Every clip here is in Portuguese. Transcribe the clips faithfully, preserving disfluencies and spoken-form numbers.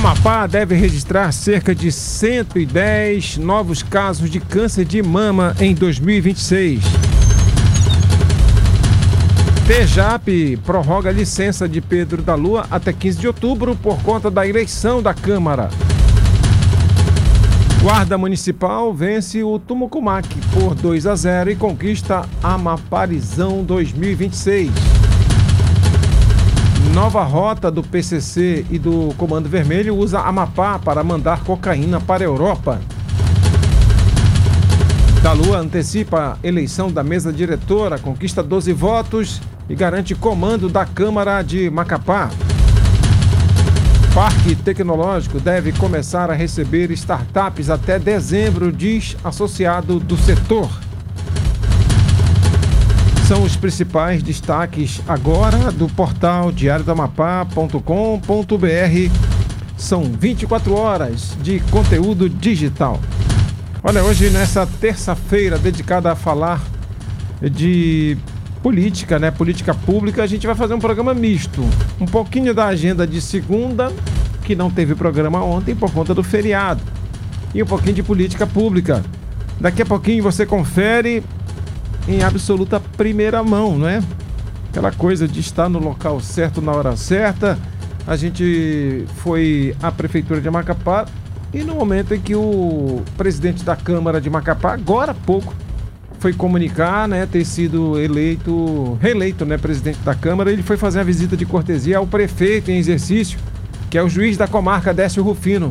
Amapá deve registrar cerca de cento e dez novos casos de câncer de mama em dois mil e vinte e seis. TEJAP prorroga a licença de Pedro da Lua até quinze de outubro por conta da eleição da Câmara. Guarda Municipal vence o Tumucumac por dois a zero e conquista Amaparizão dois mil e vinte e seis. Nova rota do P C C e do Comando Vermelho usa Amapá para mandar cocaína para a Europa. Da Lua antecipa a eleição da mesa diretora, conquista doze votos e garante comando da Câmara de Macapá. Parque Tecnológico deve começar a receber startups até dezembro, diz associado do setor. São os principais destaques agora do portal diário do amapá ponto com ponto br. São vinte e quatro horas de conteúdo digital. Olha, hoje nessa terça-feira dedicada a falar de política, né? Política pública, a gente vai fazer um programa misto. Um pouquinho da agenda de segunda, que não teve programa ontem por conta do feriado. E um pouquinho de política pública. Daqui a pouquinho você confere em absoluta primeira mão, não é? Aquela coisa de estar no local certo na hora certa. A gente foi à Prefeitura de Macapá e no momento em que o presidente da Câmara de Macapá, agora há pouco, foi comunicar, né, ter sido eleito, reeleito, né, presidente da Câmara, ele foi fazer a visita de cortesia ao prefeito em exercício, que é o juiz da comarca, Décio Rufino.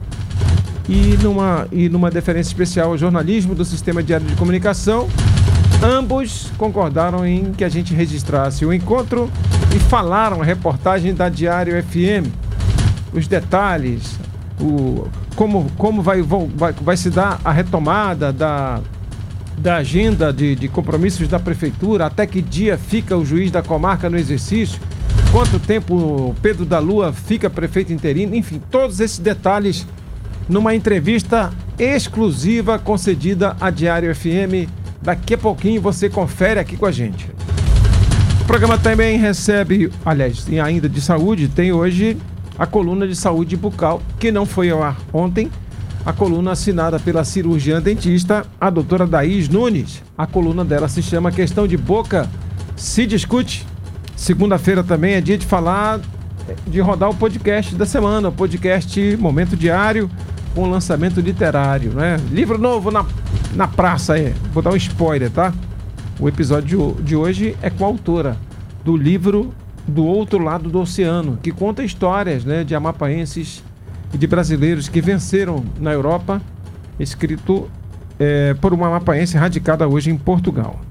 E numa, e numa deferência especial ao jornalismo do Sistema Diário de Comunicação, ambos concordaram em que a gente registrasse o encontro e falaram a reportagem da Diário F M. Os detalhes, o, como, como vai, vai, vai se dar a retomada da, da agenda de, de compromissos da Prefeitura, até que dia fica o juiz da comarca no exercício, quanto tempo o Pedro da Lua fica prefeito interino, enfim, todos esses detalhes numa entrevista exclusiva concedida à Diário F M. Daqui a pouquinho você confere aqui com a gente. O programa também recebe, aliás, ainda de saúde, tem hoje a coluna de saúde bucal, que não foi ao ar ontem. A coluna assinada pela cirurgiã dentista, a doutora Daís Nunes. A coluna dela se chama Questão de Boca se Discute. Segunda-feira também é dia de falar, de rodar o podcast da semana, o podcast Momento Diário, com lançamento literário, né? Livro novo na, na praça, é. Vou dar um spoiler, tá? O episódio de hoje é com a autora do livro Do Outro Lado do Oceano, que conta histórias, né, de amapaenses e de brasileiros que venceram na Europa, escrito é, por uma amapaense radicada hoje em Portugal.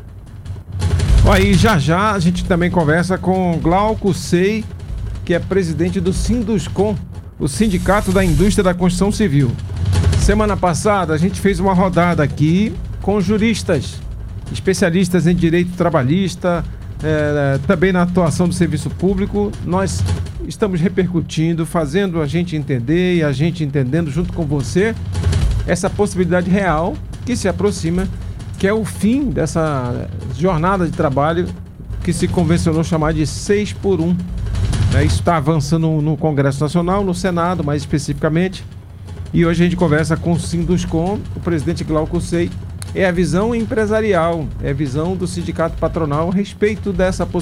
Aí já já a gente também conversa com Glauco Sei, que é presidente do Sinduscom, o Sindicato da Indústria da Construção Civil. Semana passada a gente fez uma rodada aqui com juristas, especialistas em direito trabalhista, é, também na atuação do serviço público. Nós estamos repercutindo, fazendo a gente entender e a gente entendendo junto com você essa possibilidade real que se aproxima, que é o fim dessa jornada de trabalho que se convencionou chamar de seis por um. Isso está avançando no Congresso Nacional, no Senado mais especificamente, e hoje a gente conversa com o Sinduscom, o presidente Glauco Sei. É a visão empresarial, é a visão do sindicato patronal a respeito dessa possibilidade